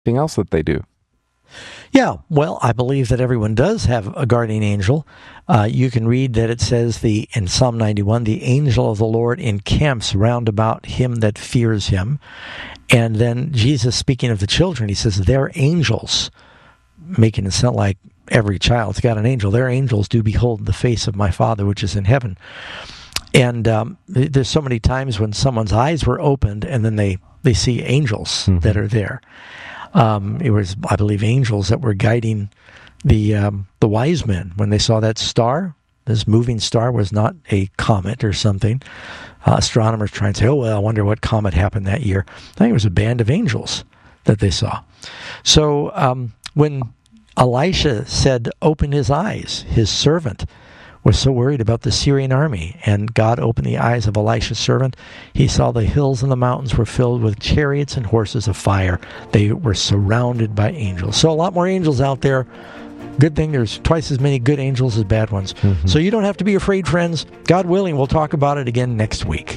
anything else that they do. Yeah, well, I believe that everyone does have a guardian angel. You can read that it says in Psalm 91, the angel of the Lord encamps round about him that fears him. And then Jesus, speaking of the children, he says, they're angels, making it sound like every child's got an angel. Their angels do behold the face of my Father which is in heaven. And there's so many times when someone's eyes were opened and then they see angels that are there. It was, I believe, angels that were guiding the wise men when they saw that star. This moving star was not a comet or something. Astronomers try and say, oh, well, I wonder what comet happened that year. I think it was a band of angels that they saw. So when Elisha said, open his eyes, his servant was so worried about the Syrian army, and God opened the eyes of Elisha's servant. He saw the hills and the mountains were filled with chariots and horses of fire. They were surrounded by angels. So a lot more angels out there. Good thing there's twice as many good angels as bad ones. So you don't have to be afraid, friends. God willing, we'll talk about it again next week.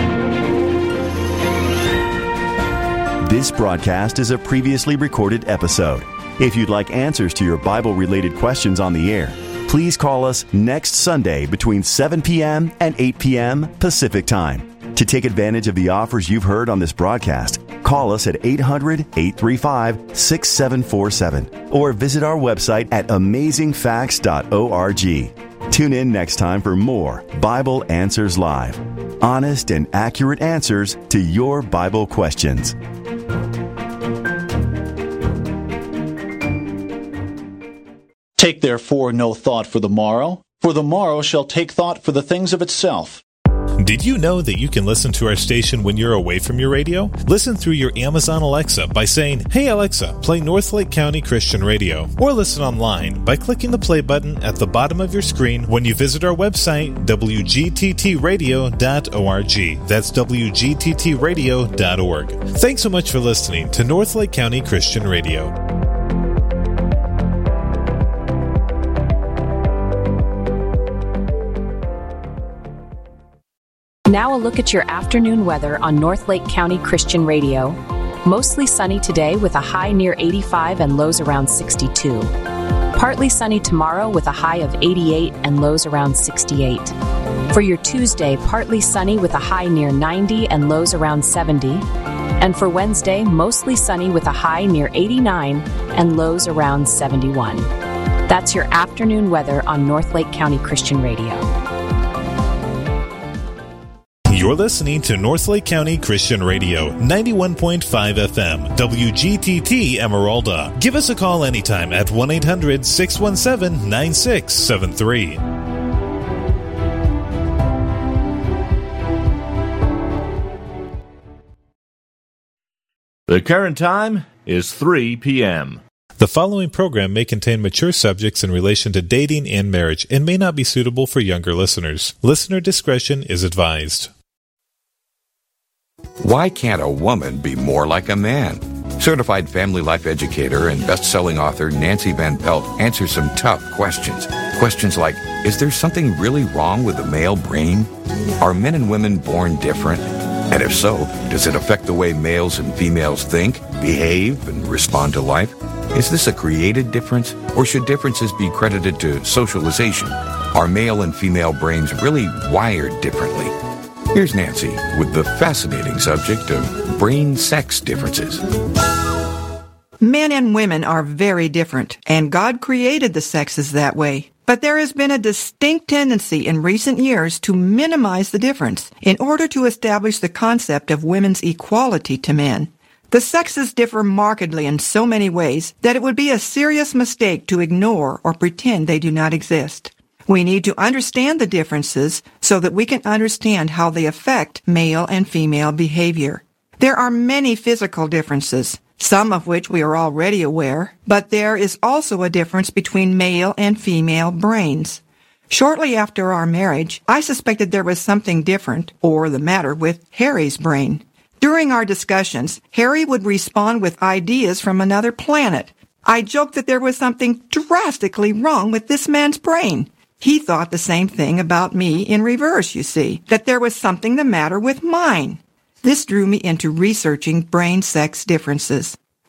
This broadcast is a previously recorded episode. If you'd like answers to your Bible-related questions on the air, please call us next Sunday between 7 p.m. and 8 p.m. Pacific Time. To take advantage of the offers you've heard on this broadcast, call us at 800-835-6747 or visit our website at amazingfacts.org. Tune in next time for more Bible Answers Live. Honest and accurate answers to your Bible questions. Take therefore no thought for the morrow shall take thought for the things of itself. Did you know that you can listen to our station when you're away from your radio? Listen through your Amazon Alexa by saying, "Hey Alexa, play Northlake County Christian Radio." Or listen online by clicking the play button at the bottom of your screen when you visit our website, wgttradio.org. That's wgttradio.org. Thanks so much for listening to Northlake County Christian Radio. Now a look at your afternoon weather on Northlake County Christian Radio. Mostly sunny today with a high near 85 and lows around 62. Partly sunny tomorrow with a high of 88 and lows around 68. For your Tuesday, partly sunny with a high near 90 and lows around 70. And for Wednesday, mostly sunny with a high near 89 and lows around 71. That's your afternoon weather on Northlake County Christian Radio. You're listening to Northlake County Christian Radio, 91.5 FM, WGTT Emeralda. Give us a call anytime at 1-800-617-9673. The current time is 3 p.m. The following program may contain mature subjects in relation to dating and marriage and may not be suitable for younger listeners. Listener discretion is advised. Why can't a woman be more like a man? Certified family life educator and best-selling author Nancy Van Pelt answers some tough questions. Questions like, is there something really wrong with the male brain? Are men and women born different? And if so, does it affect the way males and females think, behave, and respond to life? Is this a created difference, or should differences be credited to socialization? Are male and female brains really wired differently? Here's Nancy with the fascinating subject of brain-sex differences. Men and women are very different, and God created the sexes that way. But there has been a distinct tendency in recent years to minimize the difference in order to establish the concept of women's equality to men. The sexes differ markedly in so many ways that it would be a serious mistake to ignore or pretend they do not exist. We need to understand the differences so that we can understand how they affect male and female behavior. There are many physical differences, some of which we are already aware, but there is also a difference between male and female brains. Shortly after our marriage, I suspected there was something different or the matter with Harry's brain. During our discussions, Harry would respond with ideas from another planet. I joked that there was something drastically wrong with this man's brain. He thought the same thing about me in reverse, you see, that there was something the matter with mine. This drew me into researching brain sex differences.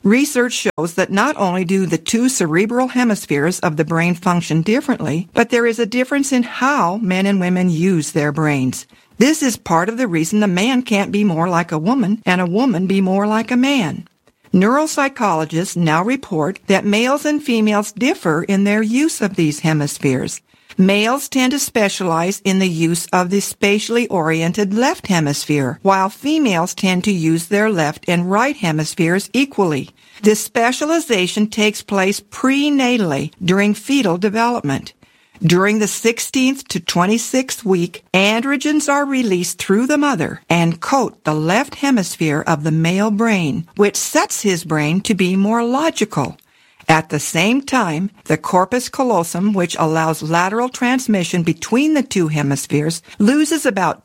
Research shows that not only do the two cerebral hemispheres of the brain function differently, but there is a difference in how men and women use their brains. This is part of the reason a man can't be more like a woman and a woman be more like a man. Neuropsychologists now report that males and females differ in their use of these hemispheres. Males tend to specialize in the use of the spatially oriented left hemisphere, while females tend to use their left and right hemispheres equally. This specialization takes place prenatally during fetal development. During the 16th to 26th week, androgens are released through the mother and coat the left hemisphere of the male brain, which sets his brain to be more logical. At the same time, the corpus callosum, which allows lateral transmission between the two hemispheres, loses about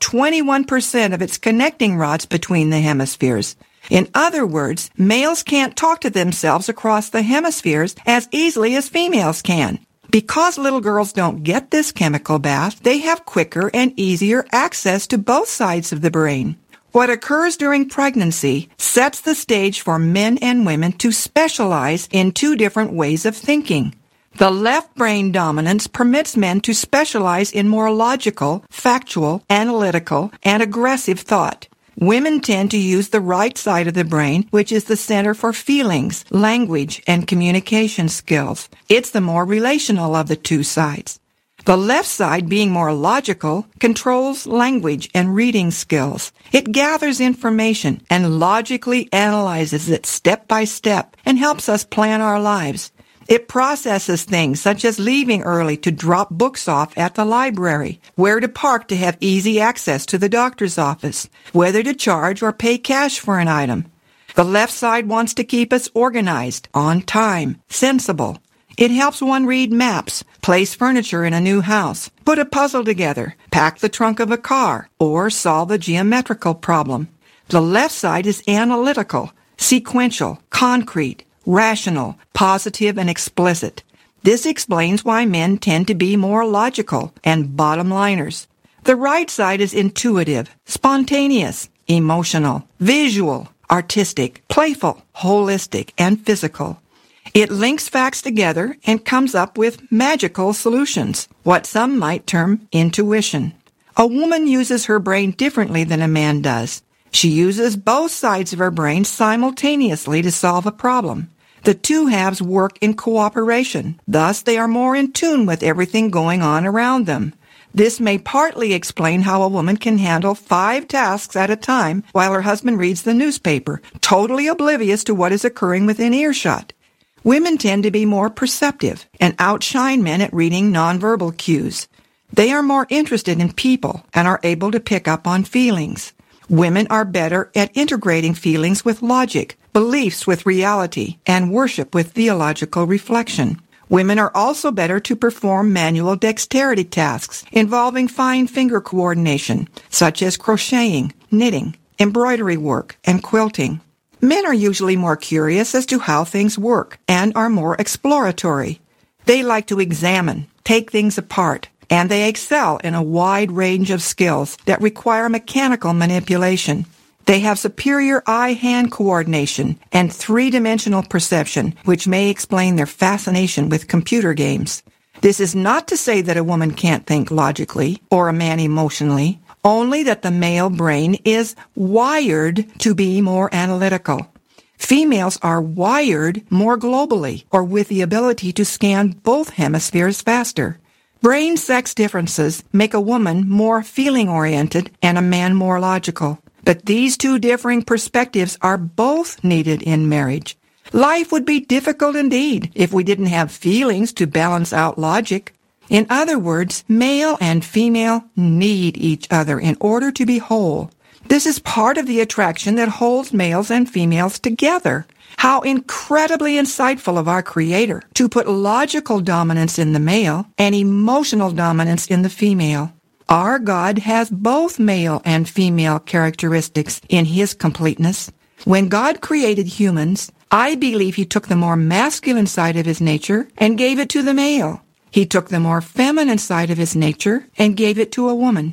21% of its connecting rods between the hemispheres. In other words, males can't talk to themselves across the hemispheres as easily as females can. Because little girls don't get this chemical bath, they have quicker and easier access to both sides of the brain. What occurs during pregnancy sets the stage for men and women to specialize in two different ways of thinking. The left brain dominance permits men to specialize in more logical, factual, analytical, and aggressive thought. Women tend to use the right side of the brain, which is the center for feelings, language, and communication skills. It's the more relational of the two sides. The left side, being more logical, controls language and reading skills. It gathers information and logically analyzes it step by step and helps us plan our lives. It processes things such as leaving early to drop books off at the library, where to park to have easy access to the doctor's office, whether to charge or pay cash for an item. The left side wants to keep us organized, on time, sensible. It helps one read maps, place furniture in a new house, put a puzzle together, pack the trunk of a car, or solve a geometrical problem. The left side is analytical, sequential, concrete, rational, positive, and explicit. This explains why men tend to be more logical and bottom-liners. The right side is intuitive, spontaneous, emotional, visual, artistic, playful, holistic, and physical. It links facts together and comes up with magical solutions, what some might term intuition. A woman uses her brain differently than a man does. She uses both sides of her brain simultaneously to solve a problem. The two halves work in cooperation. Thus, they are more in tune with everything going on around them. This may partly explain how a woman can handle 5 tasks at a time while her husband reads the newspaper, totally oblivious to what is occurring within earshot. Women tend to be more perceptive and outshine men at reading nonverbal cues. They are more interested in people and are able to pick up on feelings. Women are better at integrating feelings with logic, beliefs with reality, and worship with theological reflection. Women are also better to perform manual dexterity tasks involving fine finger coordination, such as crocheting, knitting, embroidery work, and quilting. Men are usually more curious as to how things work and are more exploratory. They like to examine, take things apart, and they excel in a wide range of skills that require mechanical manipulation. They have superior eye-hand coordination and 3-dimensional perception, which may explain their fascination with computer games. This is not to say that a woman can't think logically or a man emotionally, only that the male brain is wired to be more analytical. Females are wired more globally or with the ability to scan both hemispheres faster. Brain sex differences make a woman more feeling-oriented and a man more logical. But these two differing perspectives are both needed in marriage. Life would be difficult indeed if we didn't have feelings to balance out logic. In other words, male and female need each other in order to be whole. This is part of the attraction that holds males and females together. How incredibly insightful of our Creator to put logical dominance in the male and emotional dominance in the female. Our God has both male and female characteristics in His completeness. When God created humans, I believe He took the more masculine side of His nature and gave it to the male. He took the more feminine side of His nature and gave it to a woman.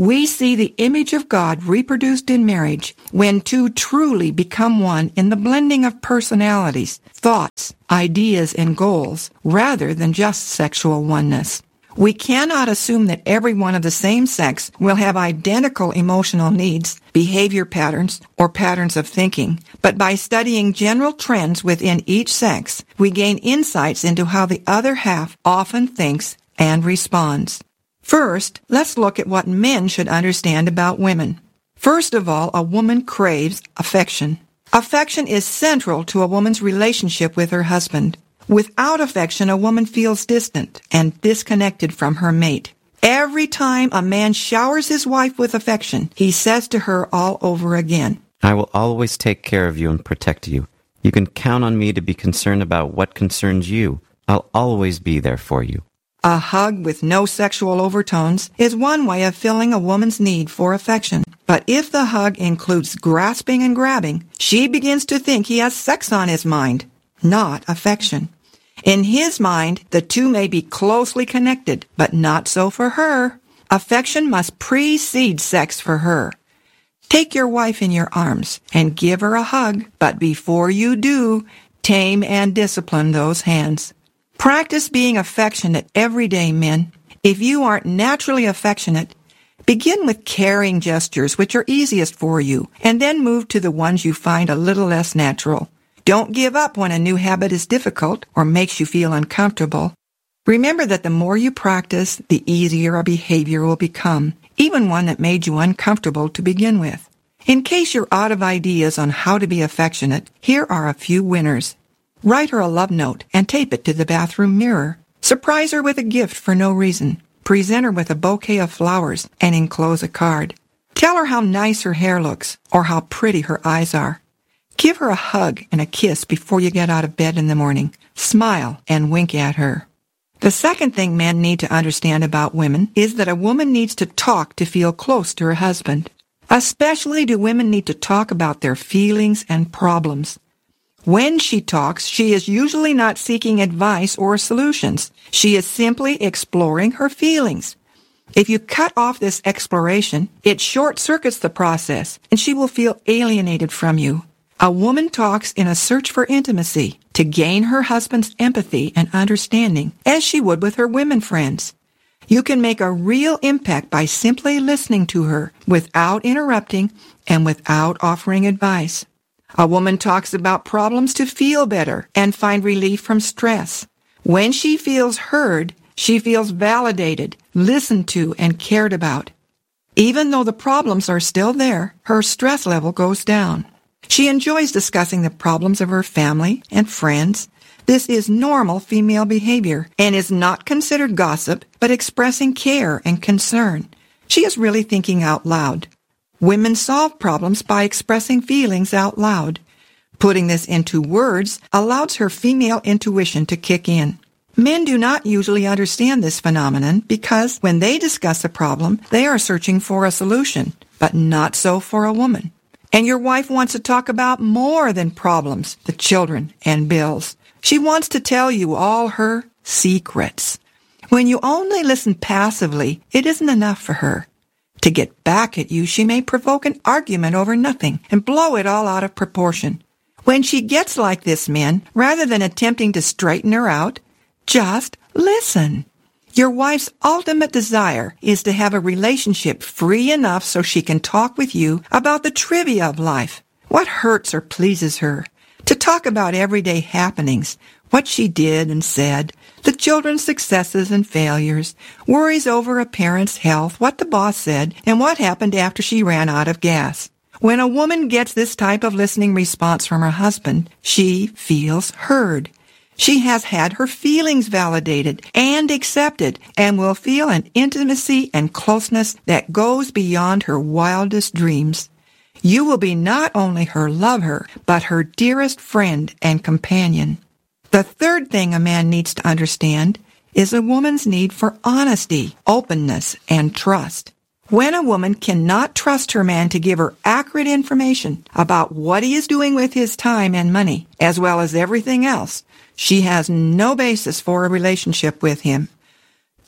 We see the image of God reproduced in marriage when two truly become one in the blending of personalities, thoughts, ideas, and goals, rather than just sexual oneness. We cannot assume that everyone of the same sex will have identical emotional needs, behavior patterns, or patterns of thinking, but by studying general trends within each sex, we gain insights into how the other half often thinks and responds. First, let's look at what men should understand about women. First of all, a woman craves affection. Affection is central to a woman's relationship with her husband. Without affection, a woman feels distant and disconnected from her mate. Every time a man showers his wife with affection, he says to her all over again, "I will always take care of you and protect you. You can count on me to be concerned about what concerns you. I'll always be there for you." A hug with no sexual overtones is one way of filling a woman's need for affection. But if the hug includes grasping and grabbing, she begins to think he has sex on his mind, not affection. In his mind, the two may be closely connected, but not so for her. Affection must precede sex for her. Take your wife in your arms and give her a hug, but before you do, tame and discipline those hands. Practice being affectionate every day, men. If you aren't naturally affectionate, begin with caring gestures which are easiest for you, and then move to the ones you find a little less natural. Don't give up when a new habit is difficult or makes you feel uncomfortable. Remember that the more you practice, the easier a behavior will become, even one that made you uncomfortable to begin with. In case you're out of ideas on how to be affectionate, here are a few winners. Write her a love note and tape it to the bathroom mirror. Surprise her with a gift for no reason. Present her with a bouquet of flowers and enclose a card. Tell her how nice her hair looks or how pretty her eyes are. Give her a hug and a kiss before you get out of bed in the morning. Smile and wink at her. The second thing men need to understand about women is that a woman needs to talk to feel close to her husband. Especially do women need to talk about their feelings and problems. When she talks, she is usually not seeking advice or solutions. She is simply exploring her feelings. If you cut off this exploration, it short-circuits the process, and she will feel alienated from you. A woman talks in a search for intimacy to gain her husband's empathy and understanding, as she would with her women friends. You can make a real impact by simply listening to her without interrupting and without offering advice. A woman talks about problems to feel better and find relief from stress. When she feels heard, she feels validated, listened to, and cared about. Even though the problems are still there, her stress level goes down. She enjoys discussing the problems of her family and friends. This is normal female behavior and is not considered gossip, but expressing care and concern. She is really thinking out loud. Women solve problems by expressing feelings out loud. Putting this into words allows her female intuition to kick in. Men do not usually understand this phenomenon because when they discuss a problem, they are searching for a solution, but not so for a woman. And your wife wants to talk about more than problems, the children, and bills. She wants to tell you all her secrets. When you only listen passively, it isn't enough for her. To get back at you, she may provoke an argument over nothing and blow it all out of proportion. When she gets like this, men, rather than attempting to straighten her out, just listen. Your wife's ultimate desire is to have a relationship free enough so she can talk with you about the trivia of life, what hurts or pleases her, to talk about everyday happenings, what she did and said, the children's successes and failures, worries over a parent's health, what the boss said, and what happened after she ran out of gas. When a woman gets this type of listening response from her husband, she feels heard. She has had her feelings validated and accepted and will feel an intimacy and closeness that goes beyond her wildest dreams. You will be not only her lover, but her dearest friend and companion. The third thing a man needs to understand is a woman's need for honesty, openness, and trust. When a woman cannot trust her man to give her accurate information about what he is doing with his time and money, as well as everything else, she has no basis for a relationship with him.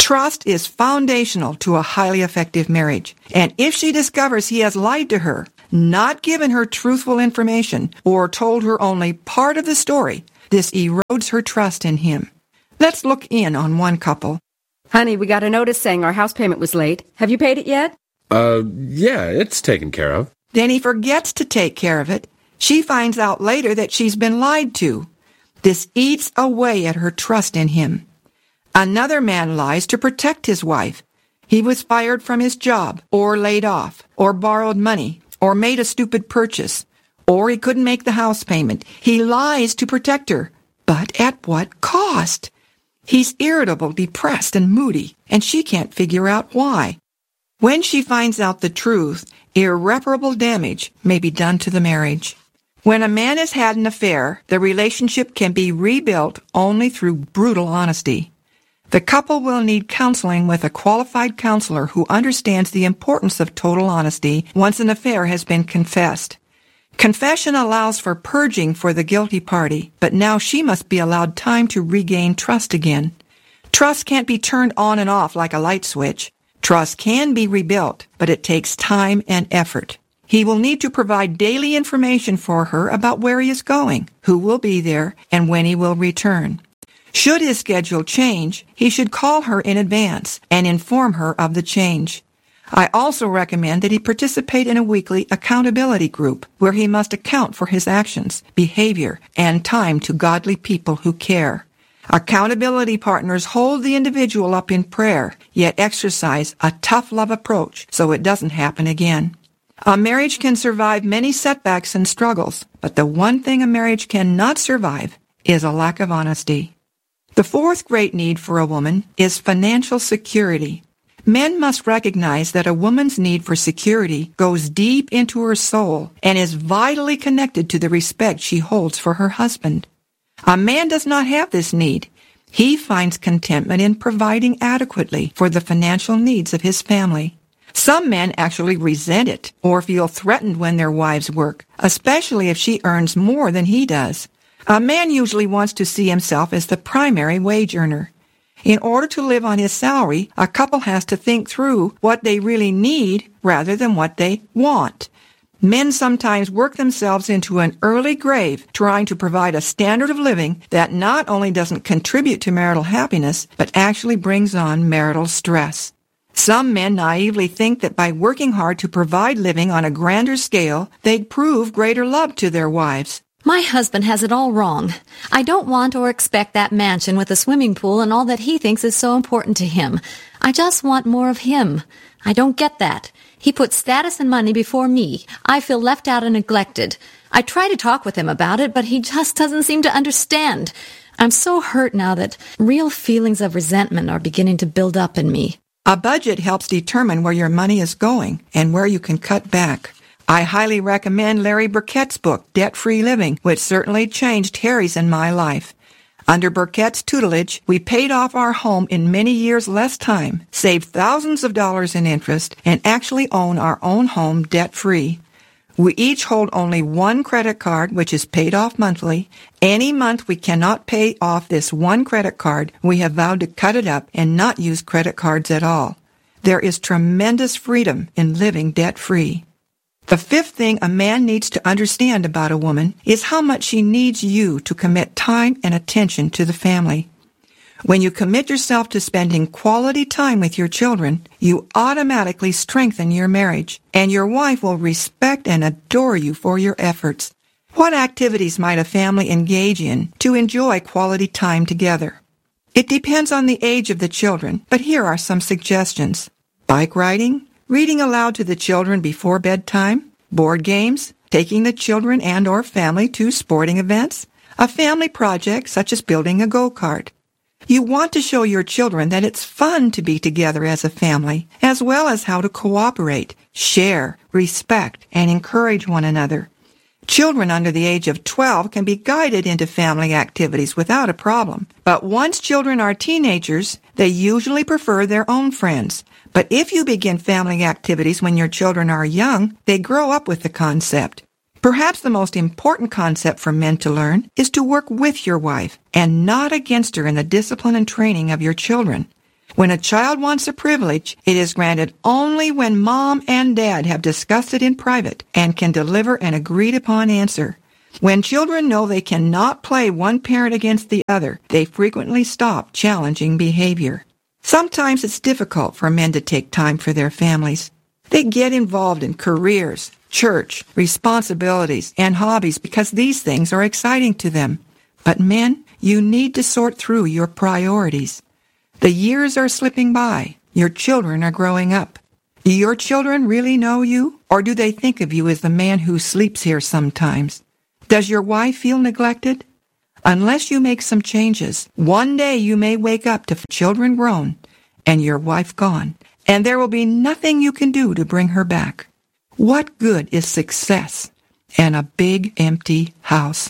Trust is foundational to a highly effective marriage. And if she discovers he has lied to her, not given her truthful information, or told her only part of the story, this erodes her trust in him. Let's look in on one couple. Honey, we got a notice saying our house payment was late. Have you paid it yet? Yeah, it's taken care of. Then he forgets to take care of it. She finds out later that she's been lied to. This eats away at her trust in him. Another man lies to protect his wife. He was fired from his job, or laid off, or borrowed money, or made a stupid purchase, or he couldn't make the house payment. He lies to protect her. But at what cost? He's irritable, depressed, and moody, and she can't figure out why. When she finds out the truth, irreparable damage may be done to the marriage. When a man has had an affair, the relationship can be rebuilt only through brutal honesty. The couple will need counseling with a qualified counselor who understands the importance of total honesty once an affair has been confessed. Confession allows for purging for the guilty party, but now she must be allowed time to regain trust again. Trust can't be turned on and off like a light switch. Trust can be rebuilt, but it takes time and effort. He will need to provide daily information for her about where he is going, who will be there, and when he will return. Should his schedule change, he should call her in advance and inform her of the change. I also recommend that he participate in a weekly accountability group where he must account for his actions, behavior, and time to godly people who care. Accountability partners hold the individual up in prayer, yet exercise a tough love approach so it doesn't happen again. A marriage can survive many setbacks and struggles, but the one thing a marriage cannot survive is a lack of honesty. The fourth great need for a woman is financial security. Men must recognize that a woman's need for security goes deep into her soul and is vitally connected to the respect she holds for her husband. A man does not have this need. He finds contentment in providing adequately for the financial needs of his family. Some men actually resent it or feel threatened when their wives work, especially if she earns more than he does. A man usually wants to see himself as the primary wage earner. In order to live on his salary, a couple has to think through what they really need rather than what they want. Men sometimes work themselves into an early grave trying to provide a standard of living that not only doesn't contribute to marital happiness, but actually brings on marital stress. Some men naively think that by working hard to provide living on a grander scale, they'd prove greater love to their wives. My husband has it all wrong. I don't want or expect that mansion with a swimming pool and all that he thinks is so important to him. I just want more of him. I don't get that. He puts status and money before me. I feel left out and neglected. I try to talk with him about it, but he just doesn't seem to understand. I'm so hurt now that real feelings of resentment are beginning to build up in me. A budget helps determine where your money is going and where you can cut back. I highly recommend Larry Burkett's book, Debt-Free Living, which certainly changed Harry's and my life. Under Burkett's tutelage, we paid off our home in many years less time, saved thousands of dollars in interest, and actually own our own home debt-free. We each hold only one credit card, which is paid off monthly. Any month we cannot pay off this one credit card, we have vowed to cut it up and not use credit cards at all. There is tremendous freedom in living debt-free. The fifth thing a man needs to understand about a woman is how much she needs you to commit time and attention to the family. When you commit yourself to spending quality time with your children, you automatically strengthen your marriage, and your wife will respect and adore you for your efforts. What activities might a family engage in to enjoy quality time together? It depends on the age of the children, but here are some suggestions. Bike riding, reading aloud to the children before bedtime, board games, taking the children and or family to sporting events, a family project such as building a go-kart. You want to show your children that it's fun to be together as a family, as well as how to cooperate, share, respect, and encourage one another. Children under the age of 12 can be guided into family activities without a problem, but once children are teenagers, they usually prefer their own friends. But if you begin family activities when your children are young, they grow up with the concept. Perhaps the most important concept for men to learn is to work with your wife and not against her in the discipline and training of your children. When a child wants a privilege, it is granted only when mom and dad have discussed it in private and can deliver an agreed-upon answer. When children know they cannot play one parent against the other, they frequently stop challenging behavior. Sometimes it's difficult for men to take time for their families. They get involved in careers, church, responsibilities, and hobbies because these things are exciting to them. But men, you need to sort through your priorities. The years are slipping by. Your children are growing up. Do your children really know you, or do they think of you as the man who sleeps here sometimes? Does your wife feel neglected? Unless you make some changes, one day you may wake up to children grown and your wife gone, and there will be nothing you can do to bring her back. What good is success and a big empty house?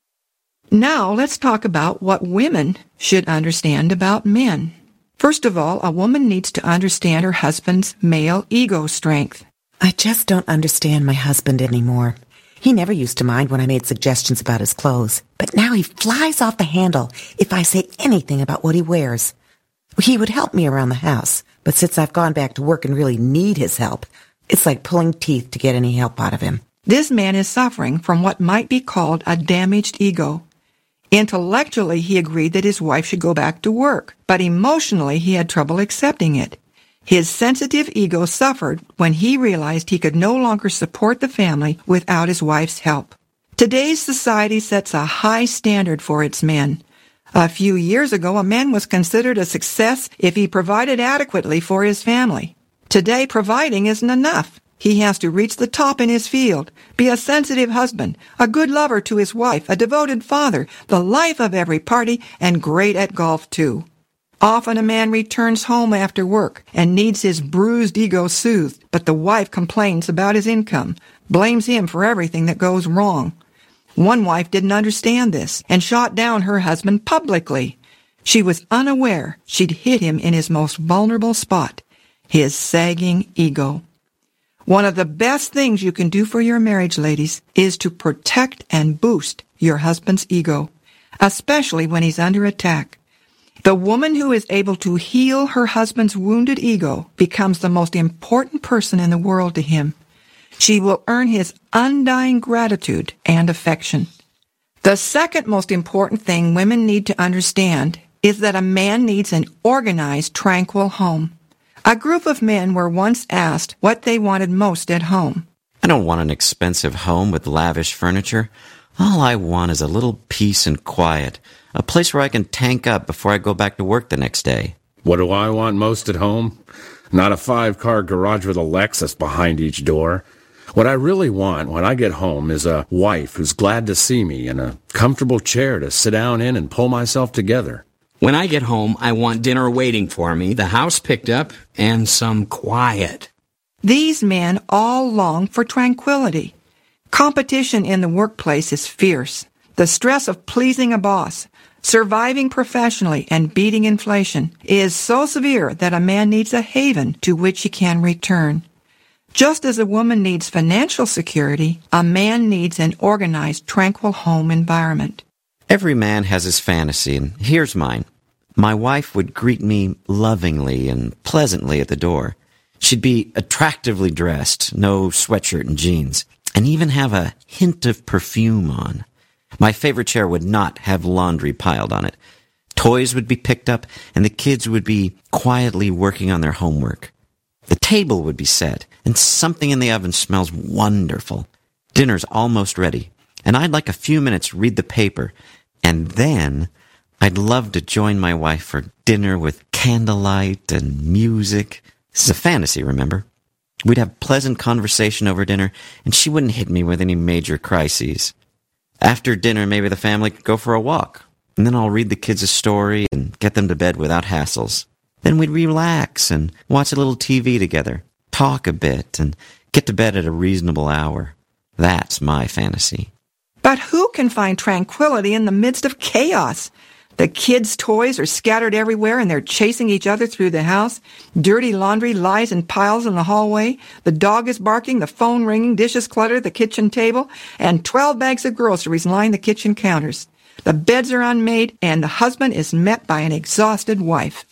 Now let's talk about what women should understand about men. First of all, a woman needs to understand her husband's male ego strength. I just don't understand my husband anymore. He never used to mind when I made suggestions about his clothes, but now he flies off the handle if I say anything about what he wears. He would help me around the house, but since I've gone back to work and really need his help, it's like pulling teeth to get any help out of him. This man is suffering from what might be called a damaged ego. Intellectually, he agreed that his wife should go back to work, but emotionally, he had trouble accepting it. His sensitive ego suffered when he realized he could no longer support the family without his wife's help. Today's society sets a high standard for its men. A few years ago, a man was considered a success if he provided adequately for his family. Today, providing isn't enough. He has to reach the top in his field, be a sensitive husband, a good lover to his wife, a devoted father, the life of every party, and great at golf, too. Often a man returns home after work and needs his bruised ego soothed, but the wife complains about his income, blames him for everything that goes wrong. One wife didn't understand this and shot down her husband publicly. She was unaware she'd hit him in his most vulnerable spot, his sagging ego. One of the best things you can do for your marriage, ladies, is to protect and boost your husband's ego, especially when he's under attack. The woman who is able to heal her husband's wounded ego becomes the most important person in the world to him. She will earn his undying gratitude and affection. The second most important thing women need to understand is that a man needs an organized, tranquil home. A group of men were once asked what they wanted most at home. I don't want an expensive home with lavish furniture. All I want is a little peace and quiet, a place where I can tank up before I go back to work the next day. What do I want most at home? Not a 5-car garage with a Lexus behind each door. What I really want when I get home is a wife who's glad to see me and a comfortable chair to sit down in and pull myself together. When I get home, I want dinner waiting for me, the house picked up, and some quiet. These men all long for tranquility. Competition in the workplace is fierce. The stress of pleasing a boss, surviving professionally, and beating inflation is so severe that a man needs a haven to which he can return. Just as a woman needs financial security, a man needs an organized, tranquil home environment. Every man has his fantasy, and here's mine. My wife would greet me lovingly and pleasantly at the door. She'd be attractively dressed, no sweatshirt and jeans, and even have a hint of perfume on. My favorite chair would not have laundry piled on it. Toys would be picked up, and the kids would be quietly working on their homework. The table would be set, and something in the oven smells wonderful. Dinner's almost ready, and I'd like a few minutes to read the paper, and then I'd love to join my wife for dinner with candlelight and music. This is a fantasy, remember? We'd have pleasant conversation over dinner, and she wouldn't hit me with any major crises. After dinner, maybe the family could go for a walk, and then I'll read the kids a story and get them to bed without hassles. Then we'd relax and watch a little TV together, talk a bit, and get to bed at a reasonable hour. That's my fantasy. But who can find tranquility in the midst of chaos? The kids' toys are scattered everywhere and they're chasing each other through the house. Dirty laundry lies in piles in the hallway. The dog is barking, the phone ringing, dishes clutter the kitchen table, and 12 bags of groceries line the kitchen counters. The beds are unmade and the husband is met by an exhausted wife.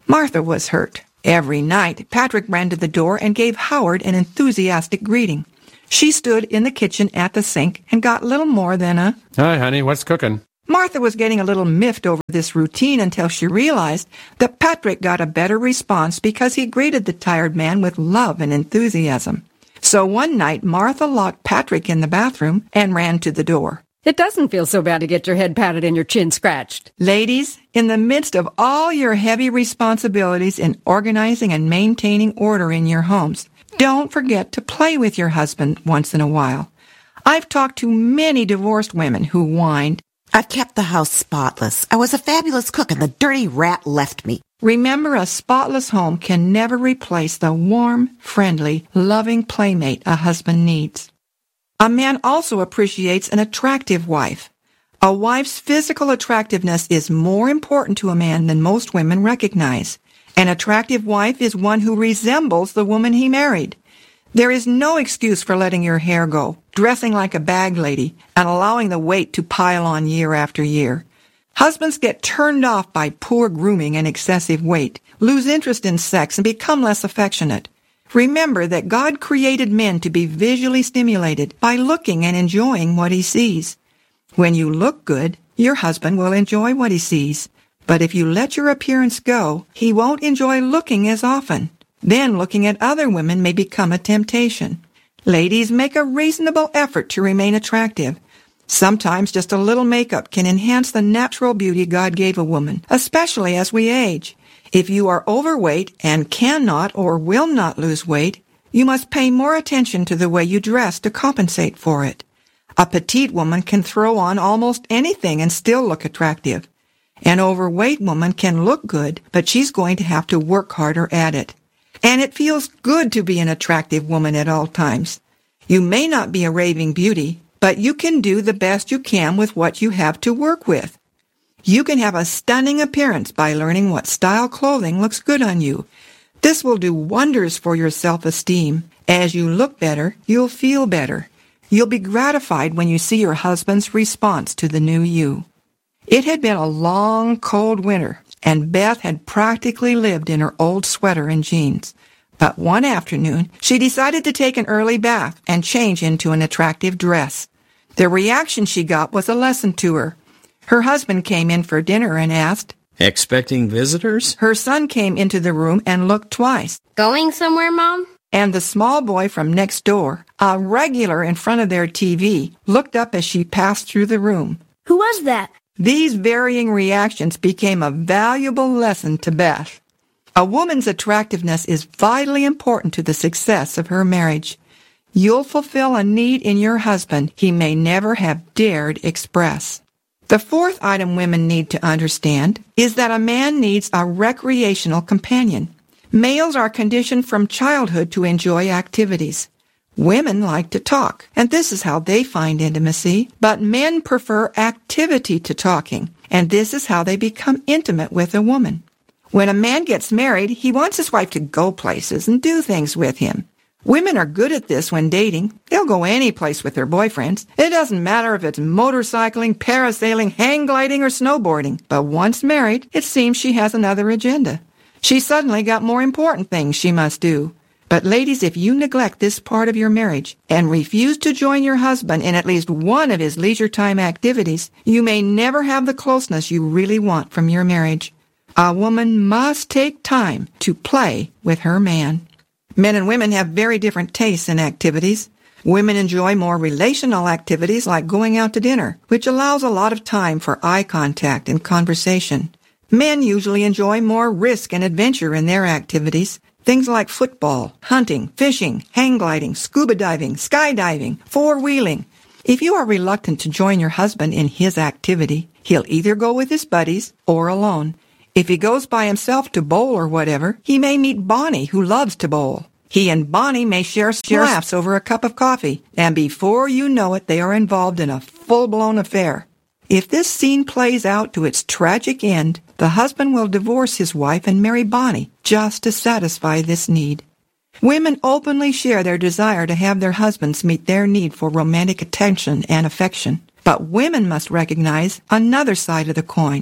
Martha was hurt. Every night, Patrick ran to the door and gave Howard an enthusiastic greeting. She stood in the kitchen at the sink and got little more than a, "Hi, honey, what's cooking?" Martha was getting a little miffed over this routine until she realized that Patrick got a better response because he greeted the tired man with love and enthusiasm. So one night, Martha locked Patrick in the bathroom and ran to the door. It doesn't feel so bad to get your head patted and your chin scratched. Ladies, in the midst of all your heavy responsibilities in organizing and maintaining order in your homes, don't forget to play with your husband once in a while. I've talked to many divorced women who whined, "I've kept the house spotless. I was a fabulous cook and the dirty rat left me." Remember, a spotless home can never replace the warm, friendly, loving playmate a husband needs. A man also appreciates an attractive wife. A wife's physical attractiveness is more important to a man than most women recognize. An attractive wife is one who resembles the woman he married. There is no excuse for letting your hair go, dressing like a bag lady, and allowing the weight to pile on year after year. Husbands get turned off by poor grooming and excessive weight, lose interest in sex, and become less affectionate. Remember that God created men to be visually stimulated by looking and enjoying what he sees. When you look good, your husband will enjoy what he sees. But if you let your appearance go, he won't enjoy looking as often. Then looking at other women may become a temptation. Ladies, make a reasonable effort to remain attractive. Sometimes just a little makeup can enhance the natural beauty God gave a woman, especially as we age. If you are overweight and cannot or will not lose weight, you must pay more attention to the way you dress to compensate for it. A petite woman can throw on almost anything and still look attractive. An overweight woman can look good, but she's going to have to work harder at it. And it feels good to be an attractive woman at all times. You may not be a raving beauty, but you can do the best you can with what you have to work with. You can have a stunning appearance by learning what style clothing looks good on you. This will do wonders for your self-esteem. As you look better, you'll feel better. You'll be gratified when you see your husband's response to the new you. It had been a long, cold winter, and Beth had practically lived in her old sweater and jeans. But one afternoon, she decided to take an early bath and change into an attractive dress. The reaction she got was a lesson to her. Her husband came in for dinner and asked, "Expecting visitors?" Her son came into the room and looked twice. "Going somewhere, Mom?" And the small boy from next door, a regular in front of their TV, looked up as she passed through the room. "Who was that?" These varying reactions became a valuable lesson to Beth. A woman's attractiveness is vitally important to the success of her marriage. You'll fulfill a need in your husband he may never have dared express. The fourth item women need to understand is that a man needs a recreational companion. Males are conditioned from childhood to enjoy activities. Women like to talk, and this is how they find intimacy, but men prefer activity to talking, and this is how they become intimate with a woman. When a man gets married, he wants his wife to go places and do things with him. Women are good at this when dating. They'll go any place with their boyfriends. It doesn't matter if it's motorcycling, parasailing, hang gliding, or snowboarding. But once married, it seems she has another agenda. She's suddenly got more important things she must do. But ladies, if you neglect this part of your marriage and refuse to join your husband in at least one of his leisure time activities, you may never have the closeness you really want from your marriage. A woman must take time to play with her man. Men and women have very different tastes in activities. Women enjoy more relational activities like going out to dinner, which allows a lot of time for eye contact and conversation. Men usually enjoy more risk and adventure in their activities. Things like football, hunting, fishing, hang gliding, scuba diving, skydiving, four-wheeling. If you are reluctant to join your husband in his activity, he'll either go with his buddies or alone. If he goes by himself to bowl or whatever, he may meet Bonnie, who loves to bowl. He and Bonnie may share laughs over a cup of coffee, and before you know it, they are involved in a full-blown affair. If this scene plays out to its tragic end, the husband will divorce his wife and marry Bonnie just to satisfy this need. Women openly share their desire to have their husbands meet their need for romantic attention and affection. But women must recognize another side of the coin.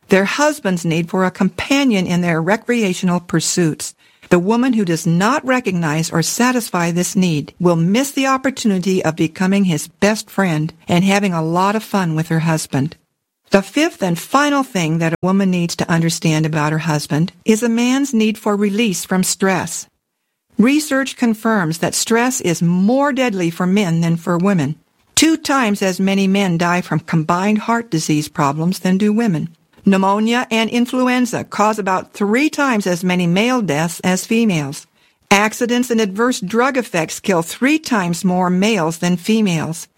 their husband's need for a companion in their recreational pursuits. The woman who does not recognize or satisfy this need will miss the opportunity of becoming his best friend and having a lot of fun with her husband. The fifth and final thing that a woman needs to understand about her husband is a man's need for release from stress. Research confirms that stress is more deadly for men than for women. 2 times as many men die from combined heart disease problems than do women. Pneumonia and influenza cause about 3 times as many male deaths as females. Accidents and adverse drug effects kill 3 times more males than females.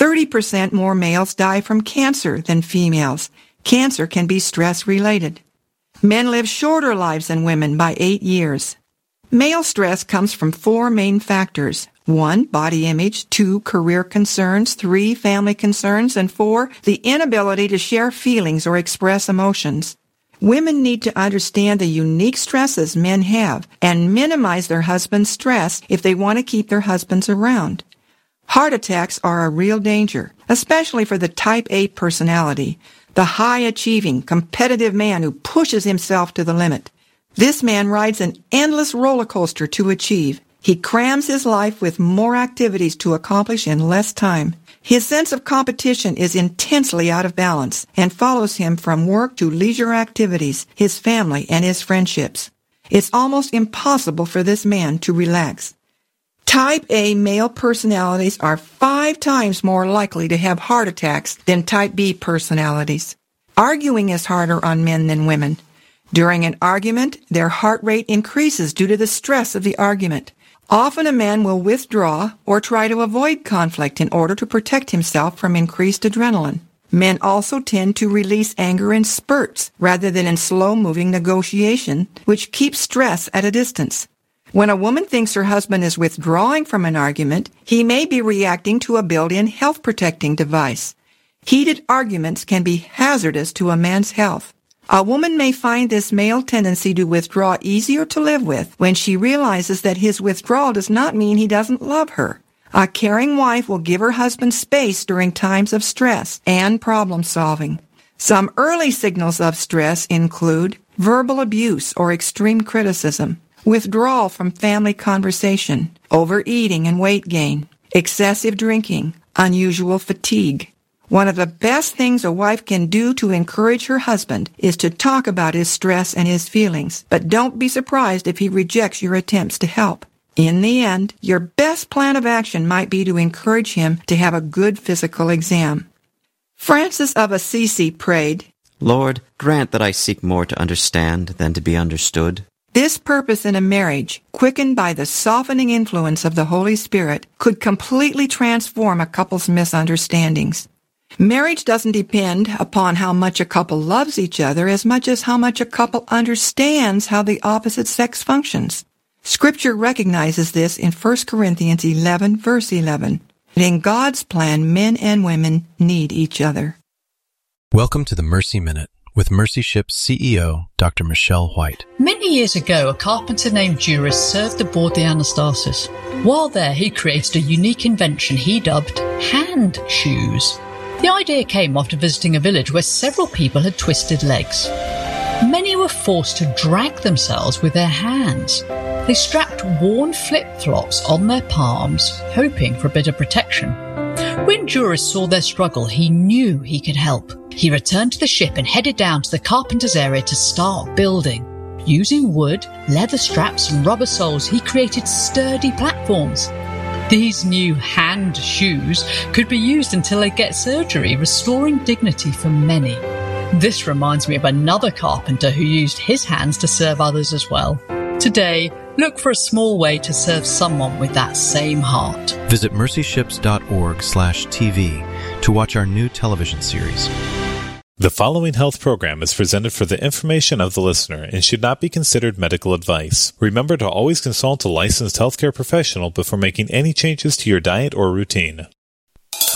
30% more males die from cancer than females. Cancer can be stress-related. Men live shorter lives than women by 8 years. Male stress comes from 4 main factors. 1, body image. 2, career concerns. 3, family concerns. And 4, the inability to share feelings or express emotions. Women need to understand the unique stresses men have and minimize their husband's stress if they want to keep their husbands around. Heart attacks are a real danger, especially for the type A personality, the high-achieving, competitive man who pushes himself to the limit. This man rides an endless roller coaster to achieve. He crams his life with more activities to accomplish in less time. His sense of competition is intensely out of balance and follows him from work to leisure activities, his family, and his friendships. It's almost impossible for this man to relax. Type A male personalities are 5 times more likely to have heart attacks than Type B personalities. Arguing is harder on men than women. During an argument, their heart rate increases due to the stress of the argument. Often a man will withdraw or try to avoid conflict in order to protect himself from increased adrenaline. Men also tend to release anger in spurts rather than in slow-moving negotiation, which keeps stress at a distance. When a woman thinks her husband is withdrawing from an argument, he may be reacting to a built-in health-protecting device. Heated arguments can be hazardous to a man's health. A woman may find this male tendency to withdraw easier to live with when she realizes that his withdrawal does not mean he doesn't love her. A caring wife will give her husband space during times of stress and problem solving. Some early signals of stress include verbal abuse or extreme criticism, withdrawal from family conversation, overeating and weight gain, excessive drinking, unusual fatigue. One of the best things a wife can do to encourage her husband is to talk about his stress and his feelings, but don't be surprised if he rejects your attempts to help. In the end, your best plan of action might be to encourage him to have a good physical exam. Francis of Assisi prayed, Lord, grant that I seek more to understand than to be understood. This purpose in a marriage, quickened by the softening influence of the Holy Spirit, could completely transform a couple's misunderstandings. Marriage doesn't depend upon how much a couple loves each other as much as how much a couple understands how the opposite sex functions. Scripture recognizes this in 1 Corinthians 11, verse 11. In God's plan, men and women need each other. Welcome to the Mercy Minute with Mercy Ship's CEO, Dr. Michelle White. Many years ago, a carpenter named Duras served aboard the Anastasis. While there, he created a unique invention he dubbed hand shoes. The idea came after visiting a village where several people had twisted legs. Many were forced to drag themselves with their hands. They strapped worn flip-flops on their palms, hoping for a bit of protection. When Duras saw their struggle, he knew he could help. He returned to the ship and headed down to the carpenter's area to start building. Using wood, leather straps and rubber soles, he created sturdy platforms. These new hand shoes could be used until they get surgery, restoring dignity for many. This reminds me of another carpenter who used his hands to serve others as well. Today, look for a small way to serve someone with that same heart. Visit mercyships.org/TV to watch our new television series. The following health program is presented for the information of the listener and should not be considered medical advice. Remember to always consult a licensed healthcare professional before making any changes to your diet or routine.